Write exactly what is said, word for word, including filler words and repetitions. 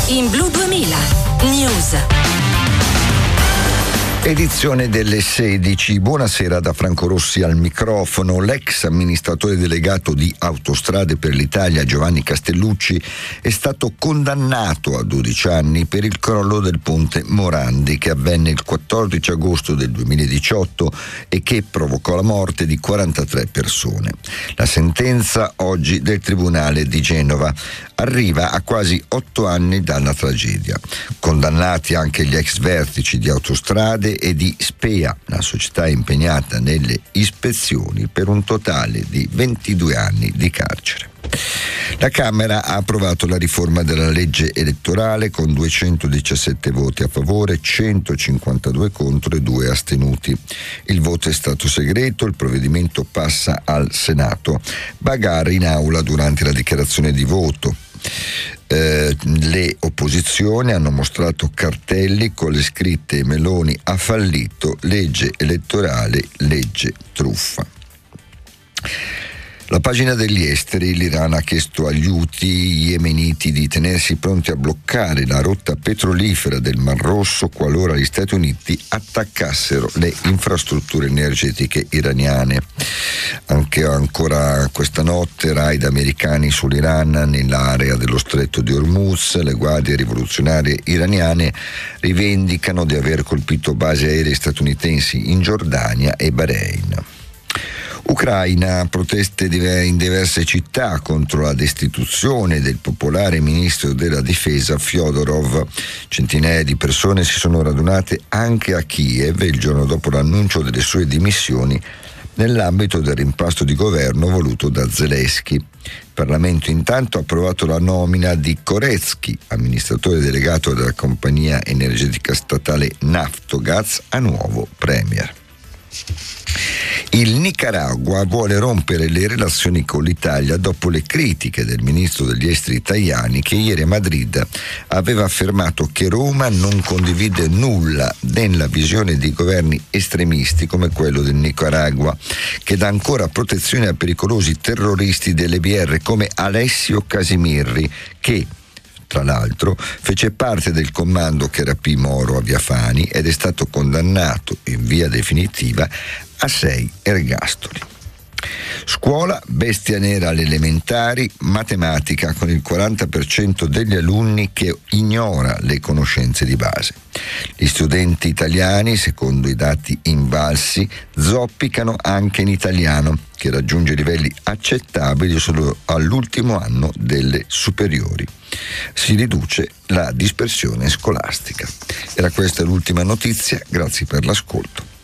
In Blu duemila News. Edizione delle sedici. Buonasera da Franco Rossi al microfono. L'ex amministratore delegato di Autostrade per l'Italia Giovanni Castellucci è stato condannato a dodici anni per il crollo del ponte Morandi che avvenne il quattordici agosto del duemiladiciotto e che provocò la morte di quarantatré persone. La sentenza oggi del Tribunale di Genova arriva a quasi otto anni dalla tragedia. Condannati anche gli ex vertici di Autostrade e di Spea, la società impegnata nelle ispezioni, per un totale di ventidue anni di carcere. La Camera ha approvato la riforma della legge elettorale con duecentodiciassette voti a favore, centocinquantadue contro e due astenuti. Il voto è stato segreto, il provvedimento passa al Senato. Bagarre in aula durante la dichiarazione di voto. Eh, le opposizioni hanno mostrato cartelli con le scritte Meloni ha fallito, legge elettorale, legge truffa. La pagina degli esteri. L'Iran ha chiesto agli Houthi yemeniti di tenersi pronti a bloccare la rotta petrolifera del Mar Rosso qualora gli Stati Uniti attaccassero le infrastrutture energetiche iraniane. Anche ancora questa notte raid americani sull'Iran nell'area dello stretto di Hormuz. Le guardie rivoluzionarie iraniane rivendicano di aver colpito basi aeree statunitensi in Giordania e Bahrain. Ucraina, proteste in diverse città contro la destituzione del popolare ministro della difesa Fyodorov. Centinaia di persone si sono radunate anche a Kiev il giorno dopo l'annuncio delle sue dimissioni nell'ambito del rimpasto di governo voluto da Zelensky. Il Parlamento intanto ha approvato la nomina di Koretsky, amministratore delegato della compagnia energetica statale Naftogaz, a nuovo premier. Il Nicaragua vuole rompere le relazioni con l'Italia dopo le critiche del ministro degli esteri Tajani, che ieri a Madrid aveva affermato che Roma non condivide nulla nella visione di governi estremisti come quello del Nicaragua, che dà ancora protezione a pericolosi terroristi delle B R come Alessio Casimirri, che tra l'altro fece parte del comando che rapì Moro a Via Fani ed è stato condannato in via definitiva a sei ergastoli. Scuola, bestia nera alle elementari, matematica con il quaranta per cento degli alunni che ignora le conoscenze di base. Gli studenti italiani, secondo i dati Invalsi, zoppicano anche in italiano, che raggiunge livelli accettabili solo all'ultimo anno delle superiori. Si riduce la dispersione scolastica. Era questa l'ultima notizia, grazie per l'ascolto.